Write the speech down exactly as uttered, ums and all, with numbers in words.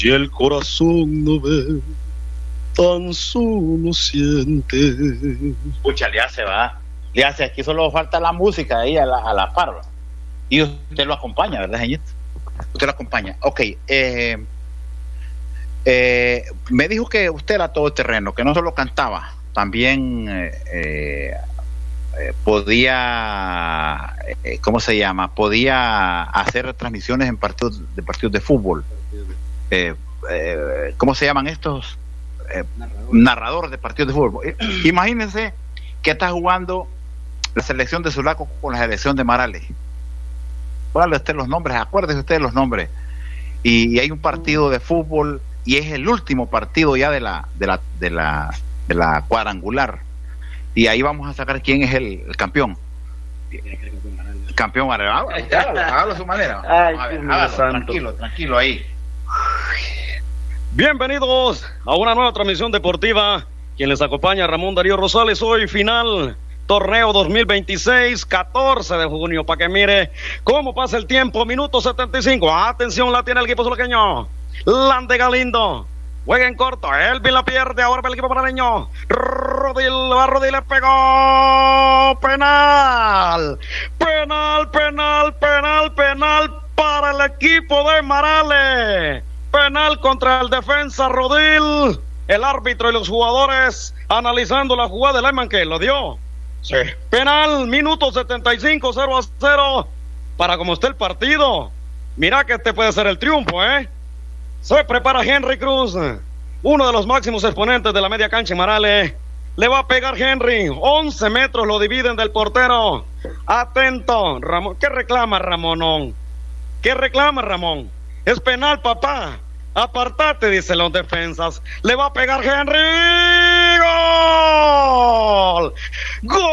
Si el corazón no ve, tan solo siente. Escucha, le hace, va. Le hace, aquí solo falta la música ahí a la, a la par. Y usted lo acompaña, ¿verdad, señorito? Usted lo acompaña. Ok. Eh, eh, me dijo que usted era todoterreno, que no solo cantaba, también eh, eh, eh, podía, eh, ¿cómo se llama? Podía hacer transmisiones en partidos de partidos de fútbol. Eh, eh, ¿Cómo se llaman estos? Eh, narradores de partidos de fútbol. Imagínense que está jugando la selección de Sulaco con la selección de Marales. Póngale usted los nombres, acuérdese usted de los nombres. Y, y hay un partido de fútbol y es el último partido ya de la de la de la de la cuadrangular. Y ahí vamos a sacar quién es el, el campeón. El campeón Marales. Hágalo, hágalo a su manera. Ay, a ver, Dios hágalo, santo. tranquilo, tranquilo ahí. Bienvenidos a una nueva transmisión deportiva. Quien les acompaña, Ramón Darío Rosales. Hoy final torneo dos mil veintiséis, catorce de junio, para que mire cómo pasa el tiempo. Minuto setenta y cinco. Atención, la tiene el equipo zuliaqueño. Lande Galindo. Juega en corto. Elvin la pierde. Ahora para el equipo panameño. Rodil, va Rodil, le pegó. Penal. Penal, penal, penal, penal para el equipo de Marales. Penal contra el defensa Rodil. El árbitro y los jugadores analizando la jugada del Ayman que lo dio. Sí. Penal, minuto setenta y cinco, cero a cero. Para como está el partido. Mira que este puede ser el triunfo, ¿eh? Se prepara Henry Cruz, uno de los máximos exponentes de la media cancha en Marales. Le va a pegar Henry. once metros lo dividen del portero. Atento, Ramón. ¿Qué reclama Ramonón? ¿Qué reclama Ramón? Es penal, papá. Apartate, dicen los defensas. Le va a pegar Henry. ¡Gol! ¡Gol!